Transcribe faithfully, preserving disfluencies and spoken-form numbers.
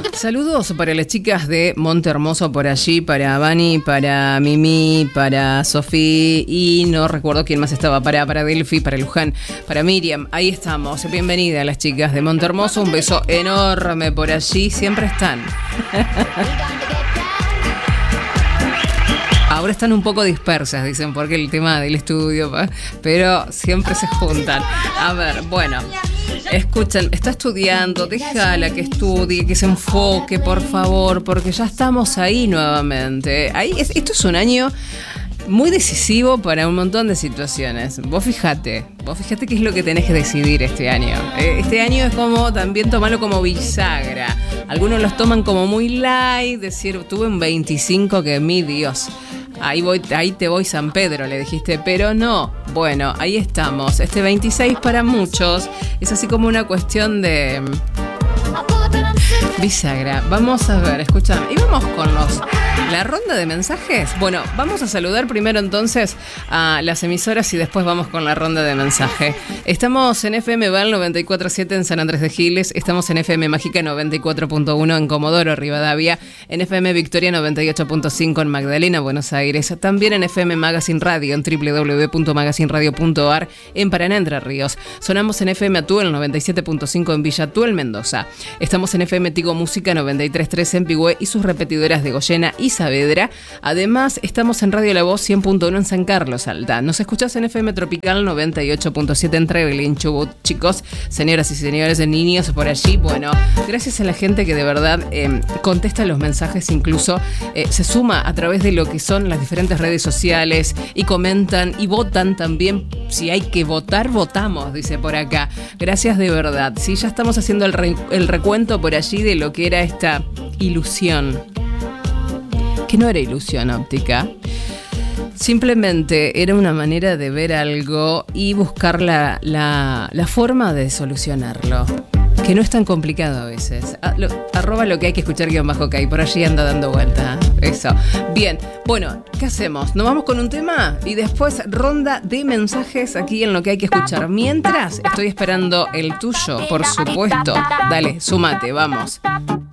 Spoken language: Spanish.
Saludos para las chicas de Monte Hermoso por allí, para Vani, para Mimi, para Sofía y no recuerdo quién más estaba, para, para Delphi, para Luján, para Miriam. Ahí estamos. Bienvenida a las chicas de Monte Hermoso. Un beso enorme por allí. Siempre están. Ahora están un poco dispersas, dicen, porque el tema del estudio, pero siempre se juntan. A ver, bueno, escuchen, está estudiando, déjala que estudie, que se enfoque, por favor, porque ya estamos ahí nuevamente. Ahí es, esto es un año muy decisivo para un montón de situaciones. Vos fijate, vos fijate qué es lo que tenés que decidir este año. Este año es como, también tomarlo como bisagra. Algunos los toman como muy light, decir, tuve un veinticinco que mi Dios. Ahí voy, ahí te voy San Pedro, le dijiste, pero no. Bueno, ahí estamos. Este veintiséis para muchos es así como una cuestión de bisagra. Vamos a ver, escúchame. Y vamos con los la ronda de mensajes. Bueno, vamos a saludar primero entonces a las emisoras y después vamos con la ronda de mensaje. Estamos en F M Val noventa y cuatro punto siete en San Andrés de Giles. Estamos en F M Mágica noventa y cuatro punto uno en Comodoro Rivadavia. En F M Victoria noventa y ocho punto cinco en Magdalena, Buenos Aires. También en F M Magazine Radio en doble u doble u doble u punto magazine radio punto a r en Paraná, Entre Ríos. Sonamos en F M Atuel noventa y siete punto cinco en Villa Atuel, Mendoza. Estamos en F M Tigo Música noventa y tres punto tres en Pigüé y sus repetidoras de Goyena y Saavedra. Además, estamos en Radio La Voz cien punto uno en San Carlos, Salta. Nos escuchás en F M Tropical noventa y ocho punto siete en Trevelin, Chubut. Chicos, señoras y señores, niños por allí. Bueno, gracias a la gente que de verdad eh, contesta los mensajes, incluso eh, se suma a través de lo que son las diferentes redes sociales y comentan y votan también. Si hay que votar, votamos, dice por acá. Gracias de verdad. Sí, ya estamos haciendo el, re- el recuento por allí de lo que era esta ilusión. Que no era ilusión óptica, simplemente era una manera de ver algo y buscar la, la, la forma de solucionarlo, que no es tan complicado a veces. A, lo, arroba lo que hay que escuchar guión bajo K, por allí anda dando vuelta. Eso. Bien, bueno, ¿qué hacemos? ¿Nos vamos con un tema? Y después ronda de mensajes aquí en lo que hay que escuchar. Mientras, estoy esperando el tuyo, por supuesto. Dale, súmate, vamos.